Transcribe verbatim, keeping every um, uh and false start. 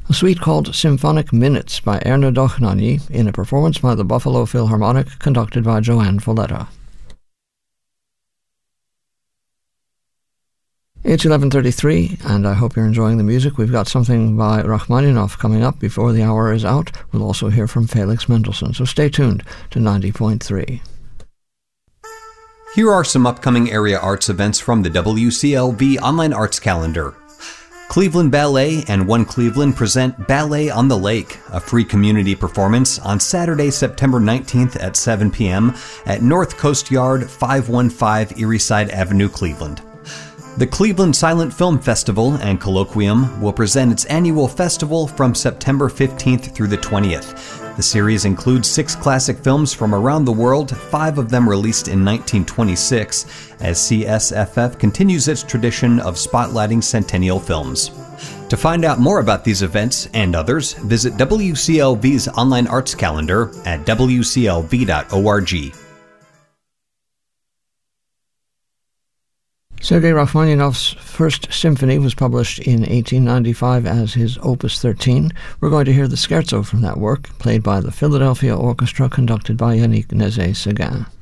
a suite called Symphonic Minutes by Erna Dochnani in a performance by the Buffalo Philharmonic conducted by Joanne Folletta. It's eleven thirty-three, and I hope you're enjoying the music. We've got something by Rachmaninoff coming up before the hour is out. We'll also hear from Felix Mendelssohn, so stay tuned to ninety point three. Here are some upcoming area arts events from the W C L V Online Arts Calendar. Cleveland Ballet and One Cleveland present Ballet on the Lake, a free community performance on Saturday, September nineteenth at seven p.m. at North Coast Yard, five fifteen Erieside Avenue, Cleveland. The Cleveland Silent Film Festival and Colloquium will present its annual festival from September fifteenth through the twentieth. The series includes six classic films from around the world, five of them released in nineteen twenty-six, as C S F F continues its tradition of spotlighting centennial films. To find out more about these events and others, visit W C L V's online arts calendar at w c l v dot org. Sergei Rachmaninoff's first symphony was published in eighteen ninety-five as his Opus thirteen. We're going to hear the scherzo from that work, played by the Philadelphia Orchestra, conducted by Yannick Nézet-Séguin.